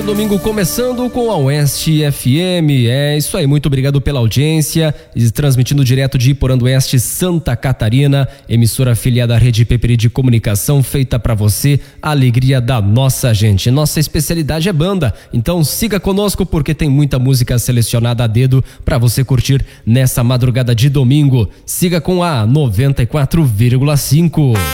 Domingo começando com a Oeste FM. É isso aí, muito obrigado pela audiência. Transmitindo direto de Iporã do Oeste, Santa Catarina, emissora afiliada à Rede Peperi de Comunicação, feita para você, a alegria da nossa gente. Nossa especialidade é banda, então siga conosco porque tem muita música selecionada a dedo para você curtir nessa madrugada de domingo. Siga com a 94,5.